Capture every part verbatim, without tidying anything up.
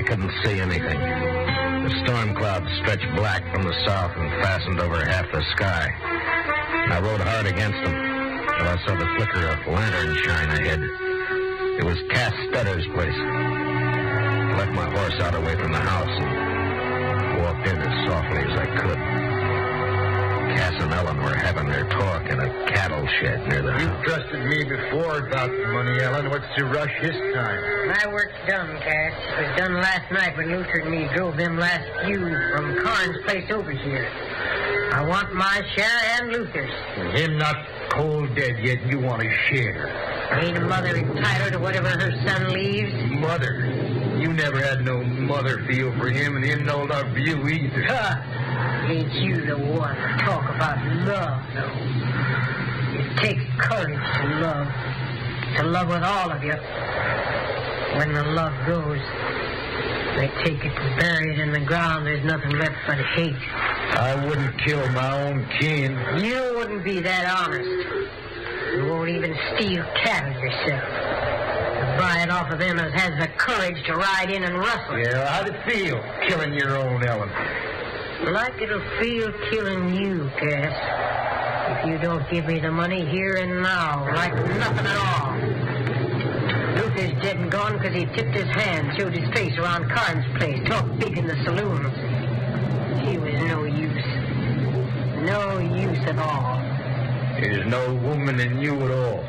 couldn't see anything. The storm clouds stretched black from the south and fastened over half the sky. I rode hard against them till I saw the flicker of lantern shine ahead. It was Cass Stutter's place. I left my horse out away from the house and walked in as softly as I could. Cass and Ellen were having their talk in a cattle shed near the You house. trusted me before about the money, Ellen. What's the rush this time? My work's done, Cass. It was done last night when Luther and me drove them last few from Karn's place over here. I want my share and Luther's. And him not cold dead yet, you want to share. Ain't a mother entitled to whatever her son leaves? Mother. You never had no mother feel for him, and him no love for you either. Ha! Ain't you the one to talk about love, though? It takes courage to love. To love with all of you. When the love goes, they take it to bury it in the ground. There's nothing left but hate. I wouldn't kill my own kin. You wouldn't be that honest. You won't even steal cattle yourself. To buy it off of them as has the courage to ride in and rustle it. Yeah, how'd it feel, killing your own Ellen? Like it'll feel killing you, Cass. If you don't give me the money here and now, like nothing at all. Luther's dead and gone because he tipped his hand, showed his face around Karn's place, talked big in the saloons. He was no use. No use at all. There's no woman in you at all.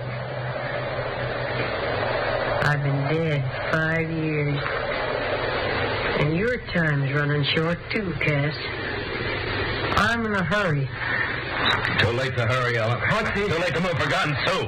I've been dead five years. And your time's running short, too, Cass. I'm in a hurry. Too late to hurry, Ellen. What's this? Too late to move for Gun, Sue.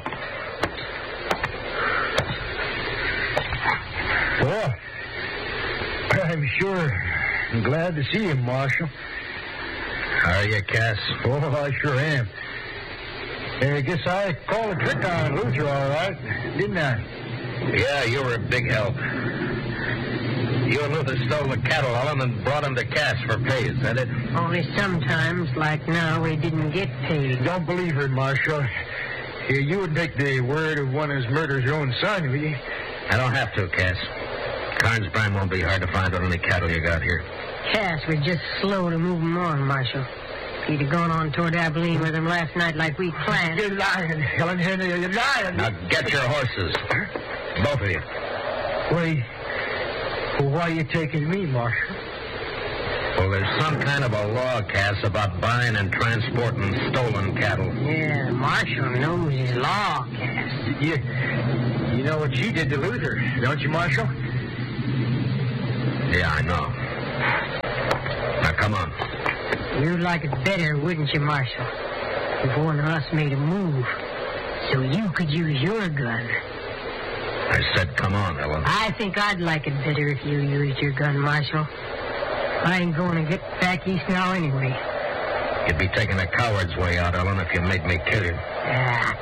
Well, I'm sure glad to see you, Marshal. Are you, Cass? Oh, I sure am. I guess I called a trick on Luther, all right, didn't I? Yeah, you were a big help. You and Luther stole the cattle, Ellen, and brought them to Cass for pay. Is that it? Only sometimes, like now, we didn't get paid. Don't believe her, Marshal. Here, you would take the word of one who's murdered your own son, will you? I don't have to, Cass. Karn's brand won't be hard to find on any cattle you got here. Cass was just slow to move 'em on, Marshal. He'd have gone on toward Abilene with him last night like we planned. You're lying, Helen Henry. You're lying. Now get your horses. Both of you. Wait. Well, why are you taking me, Marshal? Well, there's some kind of a law, Cass, about buying and transporting stolen cattle. Yeah, the Marshal knows his law, Cass. You, you know what she did to Luther, don't you, Marshal? Yeah, I know. Now, come on. You'd like it better, wouldn't you, Marshal, if one of us made a move so you could use your gun? I said, come on, Ellen. I think I'd like it better if you used your gun, Marshal. I ain't going to get back east now anyway. You'd be taking a coward's way out, Ellen, if you made me kill you. Ah.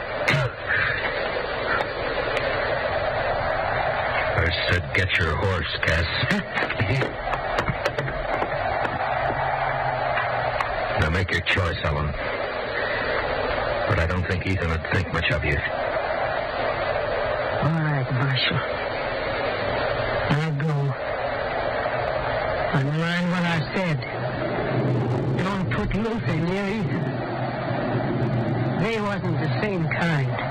I said, get your horse, Cass. Now make your choice, Ellen. But I don't think Ethan would think much of you. All right, Marshal. I'll go. I'll mind what I said. Don't put Luther near Ethan. They wasn't the same kind.